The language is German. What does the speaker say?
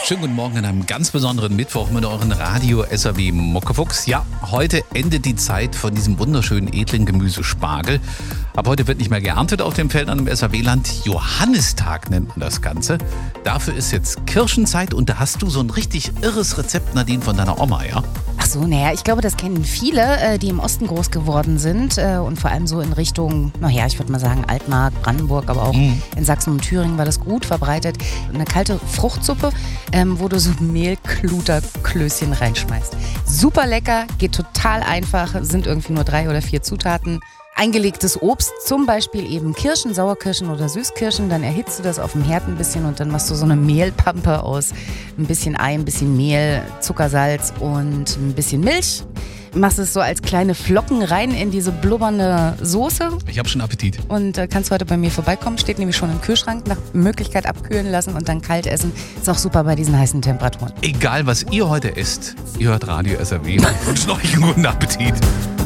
Schönen guten Morgen an einem ganz besonderen Mittwoch mit euren Radio SAW Muckefuchs. Ja, heute endet die Zeit von diesem wunderschönen edlen Gemüse Spargel. Ab heute wird nicht mehr geerntet auf den Feldern im SAW-Land. Johannistag nennt man das Ganze. Dafür ist jetzt Kirschenzeit und da hast du so ein richtig irres Rezept, Nadine, von deiner Oma, ja? Ach so, naja, ich glaube, das kennen viele, die im Osten groß geworden sind und vor allem so in Richtung, ich würde mal sagen Altmark, Brandenburg, aber auch in Sachsen und Thüringen war das gut verbreitet. Eine kalte Fruchtsuppe, wo du so Mehlkluterklößchen reinschmeißt. Super lecker, geht total einfach, sind irgendwie nur 3 oder 4 Zutaten. Eingelegtes Obst, zum Beispiel eben Kirschen, Sauerkirschen oder Süßkirschen, dann erhitzt du das auf dem Herd ein bisschen und dann machst du so eine Mehlpampe aus ein bisschen Ei, ein bisschen Mehl, Zucker, Salz und ein bisschen Milch. Machst es so als kleine Flocken rein in diese blubbernde Soße. Ich habe schon Appetit. Und kannst heute bei mir vorbeikommen, steht nämlich schon im Kühlschrank, nach Möglichkeit abkühlen lassen und dann kalt essen. Ist auch super bei diesen heißen Temperaturen. Egal, was ihr heute esst, ihr hört Radio SAW und wünscht euch einen guten Appetit.